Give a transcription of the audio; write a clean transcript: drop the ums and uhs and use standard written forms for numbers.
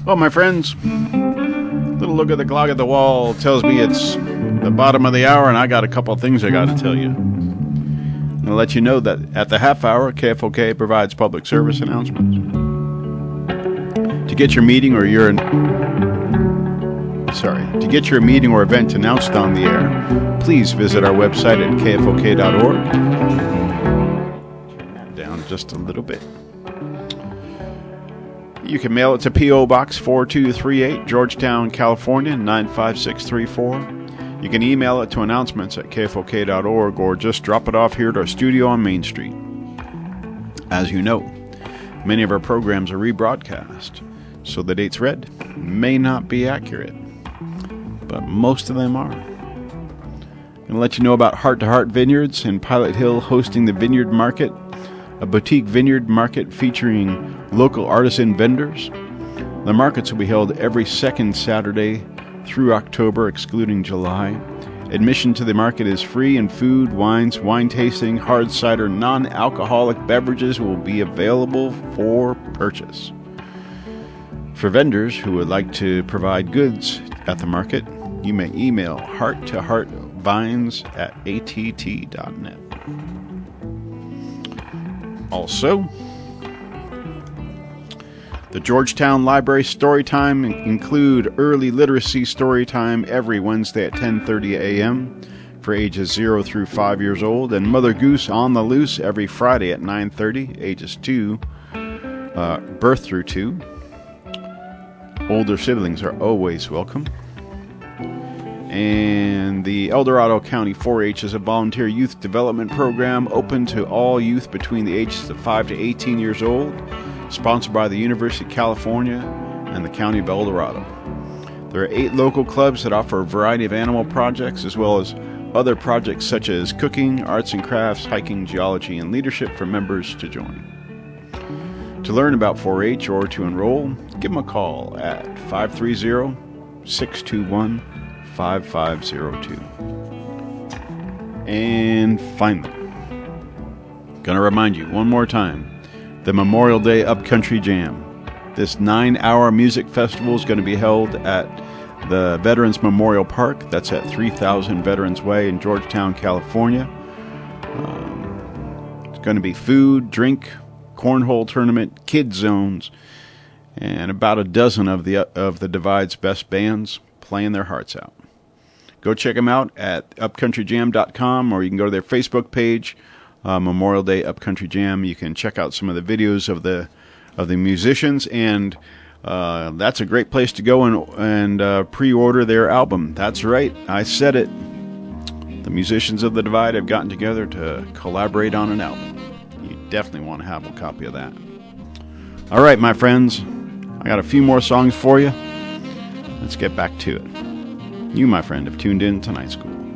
Well, my friends, little look at the clock at the wall tells me it's the bottom of the hour, and I got a couple of things I got to tell you. I'm going to let you know that at the half hour, KFOK provides public service announcements. To get your meeting or event announced on the air, please visit our website at kfok.org. Down just a little bit. You can mail it to P.O. Box 4238, Georgetown, California, 95634. You can email it to announcements@kfok.org or just drop it off here at our studio on Main Street. As you know, many of our programs are rebroadcast, so the dates read may not be accurate, but most of them are. I'm going to let you know about Heart to Heart Vineyards in Pilot Hill hosting the Vineyard Market, a boutique vineyard market featuring local artisan vendors. The markets will be held every second Saturday through October, excluding July. Admission to the market is free, and food, wines, wine tasting, hard cider, non-alcoholic beverages will be available for purchase. For vendors who would like to provide goods at the market, you may email hearttoheartvines@att.net. Also, the Georgetown Library Storytime include early literacy storytime every Wednesday at 10:30 a.m. for ages 0 through 5 years old, and Mother Goose on the Loose every Friday at 9:30, ages 2, birth through 2. Older siblings are always welcome. And the El Dorado County 4-H is a volunteer youth development program open to all youth between the ages of 5 to 18 years old, sponsored by the University of California and the County of El Dorado. There are 8 local clubs that offer a variety of animal projects, as well as other projects such as cooking, arts and crafts, hiking, geology, and leadership for members to join. To learn about 4-H or to enroll, give them a call at 530-621-5502. And finally, gonna remind you one more time, the Memorial Day Upcountry Jam. This 9-hour music festival is going to be held at the Veterans Memorial Park. That's at 3000 Veterans Way in Georgetown, California. It's going to be food, drink, cornhole tournament, kid zones, and about a dozen of the Divide's best bands playing their hearts out. Go check them out at upcountryjam.com, or you can go to their Facebook page, Memorial Day Upcountry Jam. You can check out some of the videos of the musicians, and that's a great place to go and pre-order their album. That's right, I said it. The musicians of the Divide have gotten together to collaborate on an album. You definitely want to have a copy of that. All right, my friends, I got a few more songs for you. Let's get back to it. You, my friend, have tuned in to Night School.